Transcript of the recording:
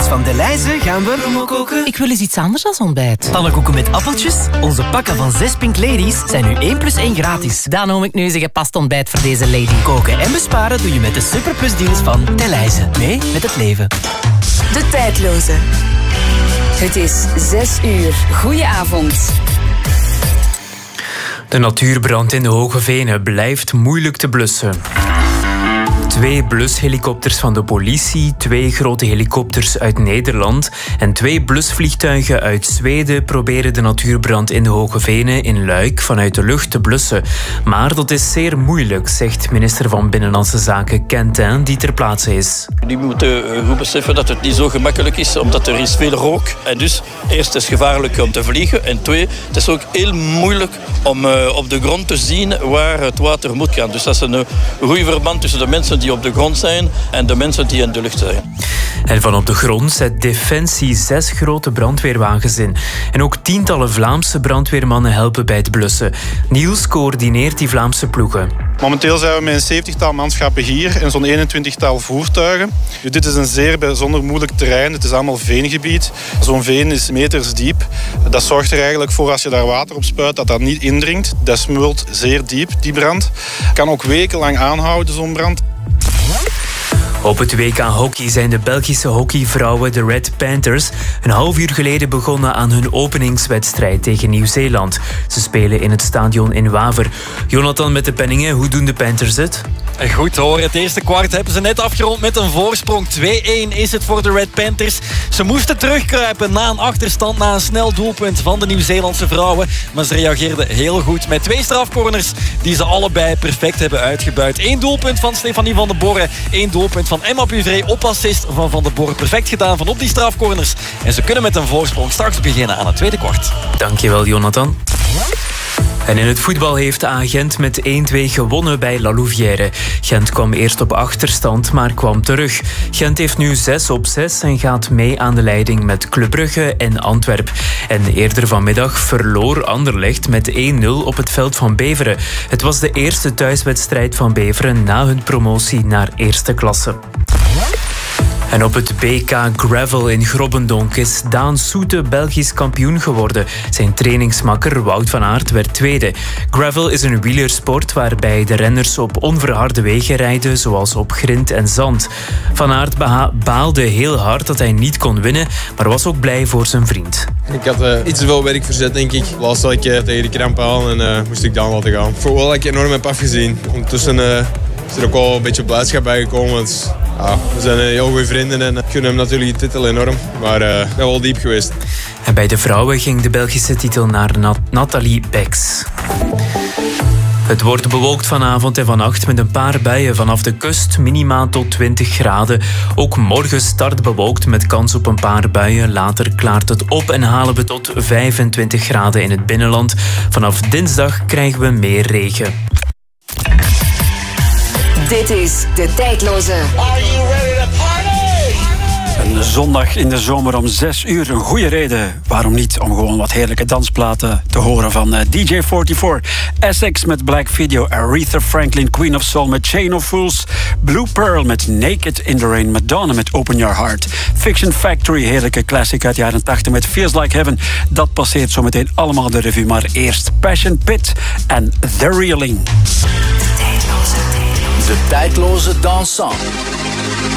van Delhaize gaan we koken. Ik wil eens iets anders dan ontbijt. Pannenkoeken met appeltjes. Onze pakken van 6 Pink Ladies zijn nu 1 + 1 gratis. Dan noem ik nu eens een gepast ontbijt voor deze lady. Koken en besparen doe je met de Superplus deals van Delhaize. Mee met het leven. De tijdloze. Het is 6 uur. Goedenavond. De natuurbrand in de Hoge Venen blijft moeilijk te blussen. 2 blushelikopters van de politie, 2 grote helikopters uit Nederland en 2 blusvliegtuigen uit Zweden proberen de natuurbrand in de Hoge Venen in Luik vanuit de lucht te blussen. Maar dat is zeer moeilijk, zegt minister van Binnenlandse Zaken Quentin, die ter plaatse is. Die moeten goed beseffen dat het niet zo gemakkelijk is, omdat er is veel rook. En dus, eerst is het gevaarlijk om te vliegen. En 2, het is ook heel moeilijk om op de grond te zien waar het water moet gaan. Dus dat is een goede verband tussen de mensen die op de grond zijn en de mensen die in de lucht zijn. En van op de grond zet Defensie 6 grote brandweerwagens in. En ook tientallen Vlaamse brandweermannen helpen bij het blussen. Niels coördineert die Vlaamse ploegen. Momenteel zijn we met een 70-tal manschappen hier en zo'n 21-tal voertuigen. Dit is een zeer bijzonder moeilijk terrein. Het is allemaal veengebied. Zo'n veen is meters diep. Dat zorgt er eigenlijk voor, als je daar water op spuit, dat dat niet indringt. Dat smult zeer diep, die brand. Kan ook wekenlang aanhouden, zo'n brand. Op het WK Hockey zijn de Belgische hockeyvrouwen, de Red Panthers, een half uur geleden begonnen aan hun openingswedstrijd tegen Nieuw-Zeeland. Ze spelen in het stadion in Waver. Jonathan met de penningen, hoe doen de Panthers het? Goed hoor, het eerste kwart hebben ze net afgerond met een voorsprong. 2-1 is het voor de Red Panthers. Ze moesten terugkruipen na een achterstand, na een snel doelpunt van de Nieuw-Zeelandse vrouwen. Maar ze reageerden heel goed met 2 strafcorners die ze allebei perfect hebben uitgebuit. 1 doelpunt van Stefanie van den Borre, 1 doelpunt van Emma Puvré op assist van Van den Borre. Perfect gedaan van op die strafcorners. En ze kunnen met een voorsprong straks beginnen aan het tweede kwart. Dankjewel, Jonathan. En in het voetbal heeft Gent met 1-2 gewonnen bij La Louvière. Gent kwam eerst op achterstand, maar kwam terug. Gent heeft nu 6-6 en gaat mee aan de leiding met Club Brugge en Antwerp. En eerder vanmiddag verloor Anderlecht met 1-0 op het veld van Beveren. Het was de eerste thuiswedstrijd van Beveren na hun promotie naar eerste klasse. En op het BK Gravel in Grobbendonk is Daan Soete Belgisch kampioen geworden. Zijn trainingsmakker Wout van Aert werd tweede. Gravel is een wielersport waarbij de renners op onverharde wegen rijden, zoals op grind en zand. Van Aert baalde heel hard dat hij niet kon winnen, maar was ook blij voor zijn vriend. Ik had iets te veel werk verzet, denk ik. Laatst had ik tegen de kramp aan en moest ik Daan laten gaan. Ik voel wel dat ik enorm heb afgezien. Ondertussen is er ook wel een beetje blijdschap bij gekomen. Want, we zijn heel goede vrienden en ik gun hem natuurlijk de titel enorm. Maar ik ben wel diep geweest. En bij de vrouwen ging de Belgische titel naar Nathalie Beks. Het wordt bewolkt vanavond en vannacht met een paar buien vanaf de kust, minimaal tot 20 graden. Ook morgen start bewolkt met kans op een paar buien. Later klaart het op en halen we tot 25 graden in het binnenland. Vanaf dinsdag krijgen we meer regen. Dit is De Tijdloze. Are you ready to party? Een zondag in de zomer om 6 uur. Een goede reden. Waarom niet? Om gewoon wat heerlijke dansplaten te horen van DJ44. Essex met Black Video. Aretha Franklin, Queen of Soul met Chain of Fools. Blue Pearl met Naked in the Rain. Madonna met Open Your Heart. Fiction Factory, heerlijke classic uit de jaren 80 met Feels Like Heaven. Dat passeert zometeen allemaal de revue. Maar eerst Passion Pit en The Reeling. De tijdloze dansant.